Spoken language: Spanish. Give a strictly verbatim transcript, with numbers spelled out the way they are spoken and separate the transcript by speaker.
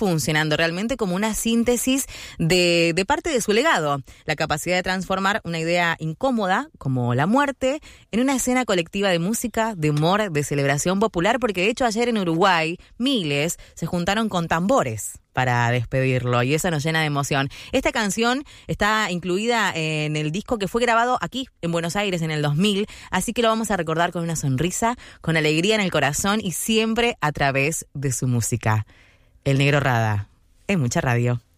Speaker 1: funcionando realmente como una síntesis de, de parte de su legado, la capacidad de transformar una idea incómoda, como la muerte, en una escena colectiva de música, de humor, de celebración popular, porque de hecho ayer en Uruguay miles se juntaron con tambores para despedirlo, y eso nos llena de emoción. Esta canción está incluida en el disco que fue grabado aquí, en Buenos Aires, en el dos mil, así que lo vamos a recordar con una sonrisa, con alegría en el corazón y siempre a través de su música. El Negro Rada, en Mucha Radio.